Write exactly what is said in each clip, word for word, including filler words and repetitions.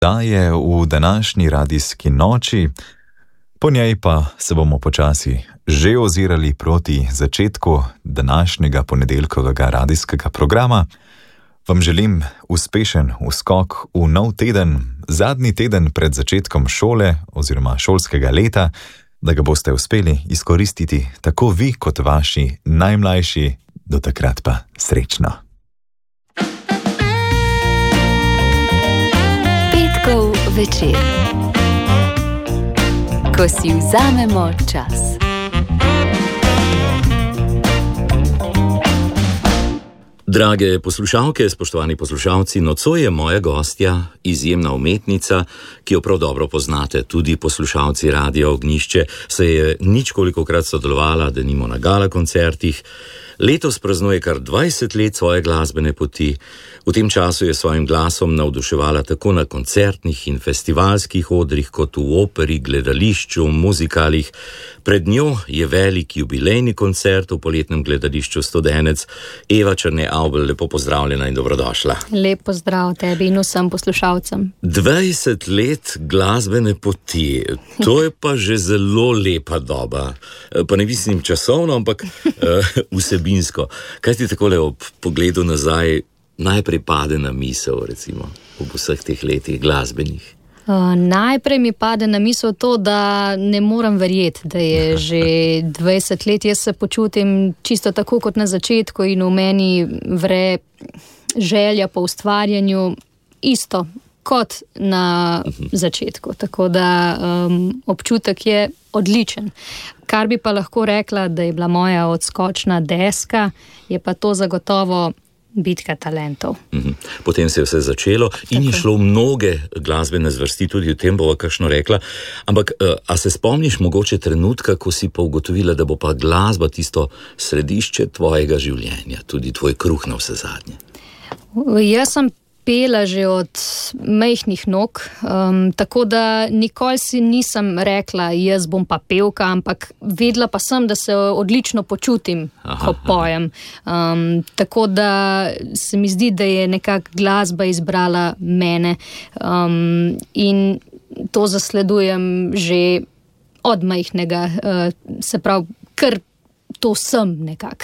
daje v današnji radijski noči, po njej pa se bomo počasi že ozirali proti začetku današnjega ponedeljkovega radijskega programa. Vam želim uspešen vskok v nov teden, zadnji teden pred začetkom šole oziroma šolskega leta, da ga boste uspeli izkoristiti tako vi kot vaši najmlajši, do takrat pa srečno. Petkov večer, ko si vzamemo čas. Drage poslušalke, spoštovani poslušalci, nocoj je moja gostja, izjemna umetnica, ki jo prav dobro poznate, tudi poslušalci Radia Ognjišče, se je ničkolikokrat sodelovala, denimo na gala koncertih. Letos praznuje kar dvajset let svoje glasbene poti. V tem času je svojim glasom navduševala tako na koncertnih in festivalskih odrih, kot v operi, gledališču, muzikalih. Pred njo je velik jubilejni koncert v poletnem gledališču Studenec. Eva Černe-Avbelj, lepo pozdravljena in dobrodošla. Lep pozdrav tebi in vsem poslušalcem. dvajset let glasbene poti, to je pa že zelo lepa doba. Pa ne mislim časovno, ampak vsebinsko. Kaj ti takole ob pogledu nazaj najprej pade na misel, recimo, ob vseh teh letih glasbenih? Uh, najprej mi pade na misel to, da ne morem verjeti, da je že dvajset let. Jaz se počutim čisto tako kot na začetku in v meni vre želja po ustvarjanju isto kot na začetku. Tako da um, občutek je odličen. Kar bi pa lahko rekla, da je bila moja odskočna deska, je pa to zagotovo bitka talentov. Potem se je vse začelo in je šlo mnoge glasbene zvrsti, tudi o tem bova kakšno rekla. Ampak, a se spomniš mogoče trenutka, ko si pa ugotovila, da bo pa glasba tisto središče tvojega življenja, tudi tvoj kruh na vse zadnje? Jaz sem pela že od majhnih nog, um, tako da nikoli si nisem rekla, jaz bom pa pevka, ampak vedela pa sem, da se odlično počutim, aha, ko pojem. Um, tako da se mi zdi, da je nekako glasba izbrala mene um, in to zasledujem že od majhnega, uh, se pravi, kar to sem nekako.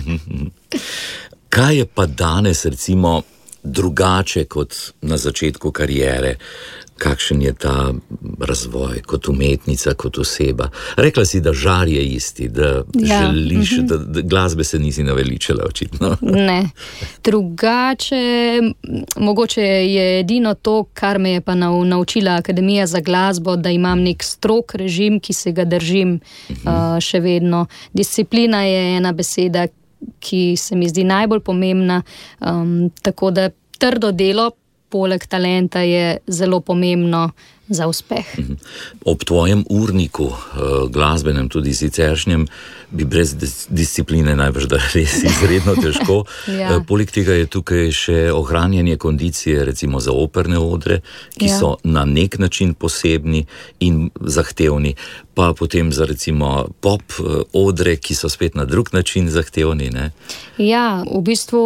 Kaj je pa danes, recimo, drugače kot na začetku kariere? Kakšen je ta razvoj kot umetnica, kot oseba? Rekla si, da žar je isti, da ja. želiš, da, da glasbe se nisi naveličala očitno. Ne. Drugače, mogoče je edino to, kar me je pa naučila Akademija za glasbo, da imam nek strog režim, ki se ga držim uh, še vedno. Disciplina je ena beseda, ki se mi zdi najbolj pomembna, um, tako da trdo delo poleg talenta je zelo pomembno za uspeh. Ob tvojem urniku, glasbenem, tudi siceršnjem, bi brez discipline najbrž da res izredno težko. Ja. Poleg tega je tukaj še ohranjanje kondicije, recimo za operne odre, ki ja. so na nek način posebni in zahtevni, pa potem za recimo pop odre, ki so spet na drug način zahtevni, ne? Ja, v bistvu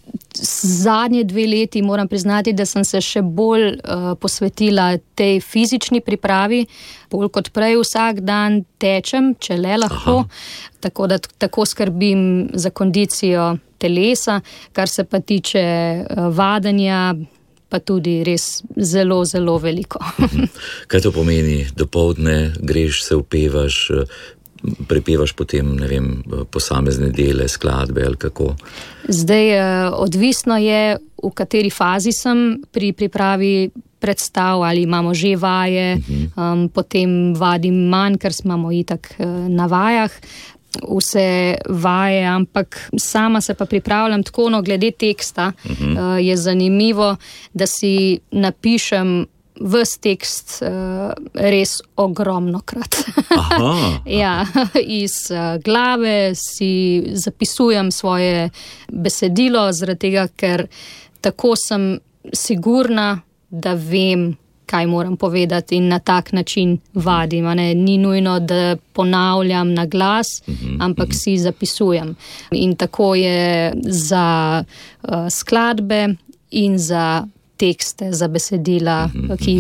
zadnje dve leti moram priznati, da sem se še bolj uh, posvetila tej fizični pripravi, bolj kot prej vsak dan tečem, če le lahko, aha. tako da tako skrbim za kondicijo telesa, kar se pa tiče uh, vadanja, pa tudi res zelo, zelo veliko. Kaj to pomeni? Dopoldne greš, se upevaš, prepevaš potem, ne vem, posamezne dele, skladbe ali kako? Zdaj, odvisno je, v kateri fazi sem pri pripravi predstav, ali imamo že vaje, uh-huh. um, potem vadim manj, ker smo itak na vajah, vse vaje, ampak sama se pa pripravljam tako, no, glede teksta, uh-huh. uh, je zanimivo, da si napišem ves tekst uh, res ogromno krat. Aha. Ja, iz uh, glave si zapisujem svoje besedilo, zaradi tega, ker tako sem sigurna, da vem, kaj moram povedati in na tak način vadim. Ne? Ni nujno, da ponavljam na glas, uh-huh, ampak uh-huh. si zapisujem. In tako je za uh, skladbe in za tekste, za besedila, ki